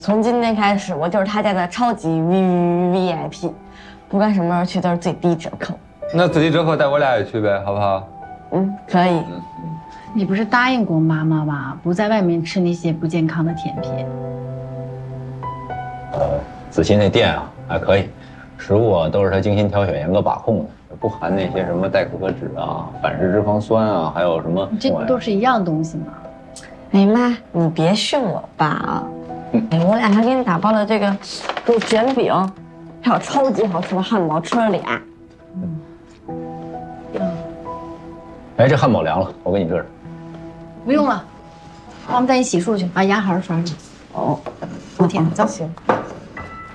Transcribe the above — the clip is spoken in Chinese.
从今天开始，我就是他家的超级 VIP， 不管什么时候去都是最低折扣。 那最低折扣带我俩也去呗，好不好？ 嗯，可以。 你不是答应过妈妈吗？不在外面吃那些不健康的甜品。 子期那店啊还可以，食物啊都是他精心挑选、严格把控的，不含那些什么代可可脂啊、反式脂肪酸啊，还有什么…… 这不都是一样东西吗？ 哎妈，你别训我爸啊！哎，我俩还给你打包了这个有卷饼，还有超级好吃的汉堡，吃了俩。 哎，这汉堡凉了，我给你热热。 不用了，妈妈带你洗漱去，把牙好好刷刷。 哦， 昨天走。 行。